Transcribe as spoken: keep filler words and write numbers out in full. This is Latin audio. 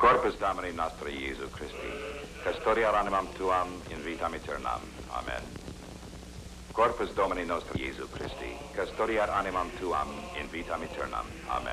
Corpus Domini nostri Iesu Christi, custodiar animam tuam in vitam aeternam. Amen. Corpus Domini nostri Iesu Christi, custodiar animam tuam in vitam aeternam. Amen.